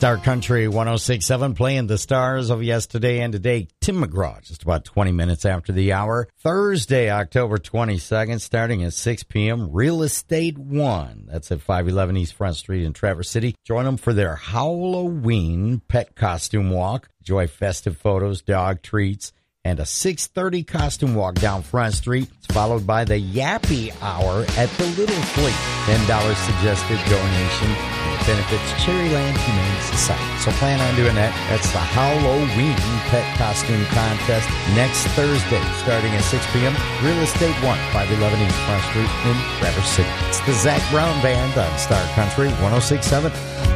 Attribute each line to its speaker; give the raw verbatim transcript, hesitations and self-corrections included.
Speaker 1: Star Country one oh six point seven, playing the stars of yesterday and today. Tim McGraw, just about twenty minutes after the hour. Thursday, October twenty-second, starting at six p.m., Real Estate One. That's at five eleven East Front Street in Traverse City. Join them for their Halloween pet costume walk. Enjoy festive photos, dog treats, and a six thirty costume walk down Front Street. It's followed by the Yappy Hour at the Little Fleet. ten dollars suggested donation. It benefits Cherryland Humane Society. So plan on doing that. That's the Halloween Pet Costume Contest next Thursday, starting at six p.m. Real Estate One, five eleven East Front Street in Traverse City. It's the Zach Brown Band on Star Country one oh six point seven.